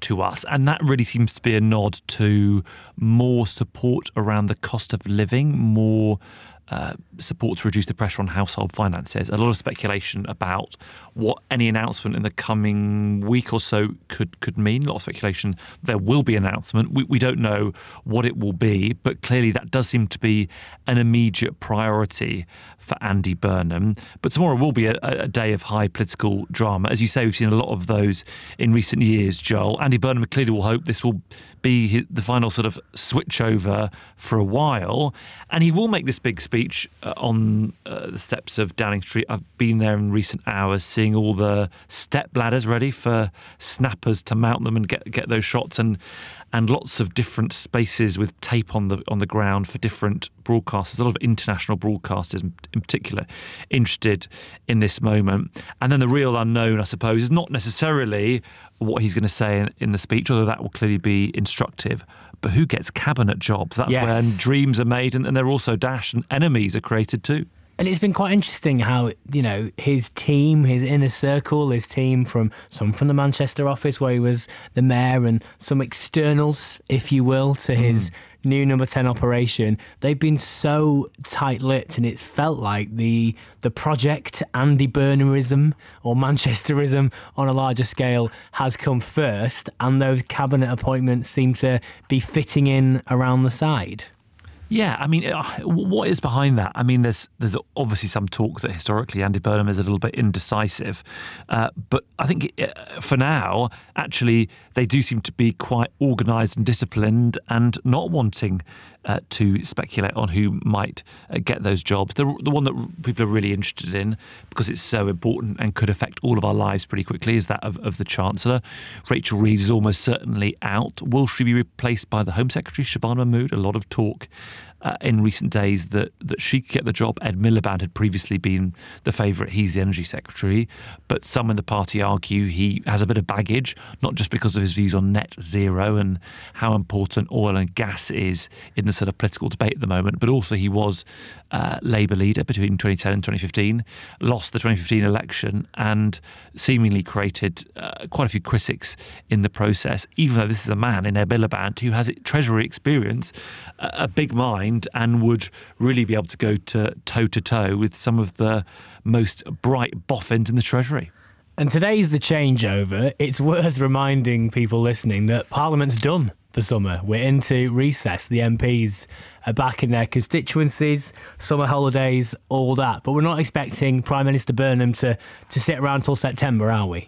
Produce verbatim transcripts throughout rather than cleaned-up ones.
to us. And that really seems to be a nod to more support around the cost of living, more uh, support to reduce the pressure on household finances. A lot of speculation about what any announcement in the coming week or so could, could mean. A lot of speculation there will be an announcement. We, we don't know what it will be, but clearly that does seem to be an immediate priority for Andy Burnham. But tomorrow will be a, a day of high political drama. As you say, we've seen a lot of those in recent years, Joel. Andy Burnham clearly will hope this will be the final sort of switch over for a while. And he will make this big speech uh, on uh, the steps of Downing Street. I've been there in recent hours, seeing all the step ladders ready for snappers to mount them and get get those shots, and and lots of different spaces with tape on the on the ground for different broadcasters. A lot of international broadcasters in particular interested in this moment. And then the real unknown, I suppose, is not necessarily what he's going to say in, in the speech, although that will clearly be instructive, but who gets cabinet jobs? That's yes. when dreams are made and, and they're also dashed, and enemies are created too. And it's been quite interesting how, you know, his team, his inner circle, his team from some from the Manchester office where he was the mayor, and some externals, if you will, to his mm. new number ten operation, they've been so tight-lipped, and it's felt like the the project Andy Burnhamism or Manchesterism on a larger scale has come first, and those cabinet appointments seem to be fitting in around the side. Yeah, I mean, what is behind that? I mean, there's there's obviously some talk that historically Andy Burnham is a little bit indecisive, uh, but I think for now, actually, they do seem to be quite organised and disciplined, and not wanting uh, to speculate on who might uh, get those jobs. The, the one that people are really interested in, because it's so important and could affect all of our lives pretty quickly, is that of, of the Chancellor. Rachel Reeves is almost certainly out. Will she be replaced by the Home Secretary, Shabana Mahmood? A lot of talk Uh, in recent days that, that she could get the job. Ed Miliband had previously been the favourite. He's the Energy Secretary. But some in the party argue he has a bit of baggage, not just because of his views on net zero and how important oil and gas is in the sort of political debate at the moment, but also he was uh, Labour leader between twenty ten and twenty fifteen, lost the twenty fifteen election, and seemingly created uh, quite a few critics in the process, even though this is a man in Ed Miliband who has Treasury experience, a big mind, and would really be able to go to toe-to-toe with some of the most bright boffins in the Treasury. And today's the changeover. It's worth reminding people listening that Parliament's done for summer. We're into recess. The M Ps are back in their constituencies, summer holidays, all that. But we're not expecting Prime Minister Burnham to, to sit around till September, are we?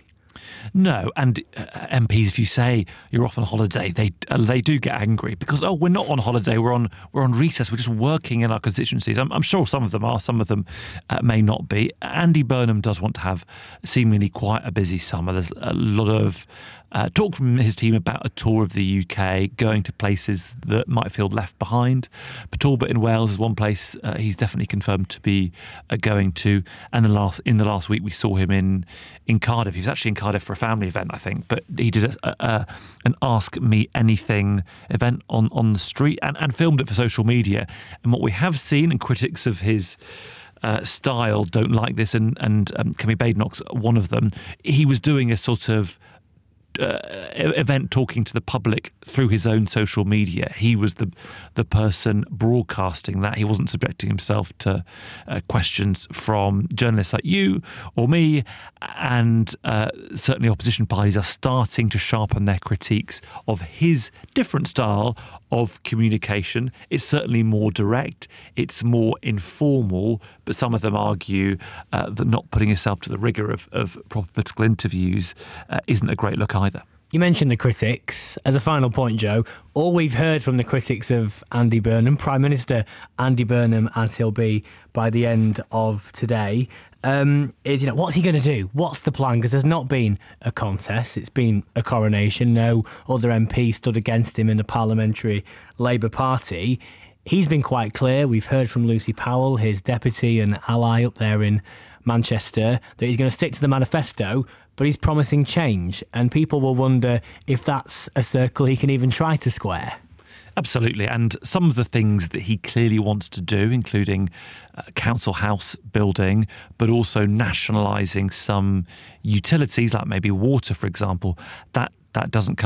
No, and uh, M Ps, if you say you're off on holiday, they uh, they do get angry because, oh, we're not on holiday, we're on we're on recess, we're just working in our constituencies. I'm, I'm sure some of them are, some of them uh, may not be. Andy Burnham does want to have seemingly quite a busy summer. There's a lot of uh, talk from his team about a tour of the U K, going to places that might feel left behind. Port Talbot in Wales is one place uh, he's definitely confirmed to be uh, going to. And the last in the last week we saw him in in Cardiff. He was actually in Cardiff for a family event, I think, but he did a, a, an Ask Me Anything event on, on the street and, and filmed it for social media. And what we have seen, and critics of his uh, style don't like this, and, and um, Kemi Badenoch's one of them, he was doing a sort of Uh, event talking to the public through his own social media. He was the the person broadcasting that. He wasn't subjecting himself to uh, questions from journalists like you or me, and uh, certainly opposition parties are starting to sharpen their critiques of his different style of communication. It's certainly more direct, it's more informal, but some of them argue uh, that not putting yourself to the rigour of, of proper political interviews uh, isn't a great look either. You mentioned the critics. As a final point, Joe, all we've heard from the critics of Andy Burnham, Prime Minister Andy Burnham, as he'll be by the end of today, um, is, you know, what's he going to do? What's the plan? Because there's not been a contest. It's been a coronation. No other M P stood against him in the Parliamentary Labour Party. He's been quite clear. We've heard from Lucy Powell, his deputy and ally up there in Manchester, that he's going to stick to the manifesto, but he's promising change. And people will wonder if that's a circle he can even try to square. Absolutely. And some of the things that he clearly wants to do, including uh, council house building, but also nationalising some utilities, like maybe water, for example, that, that doesn't come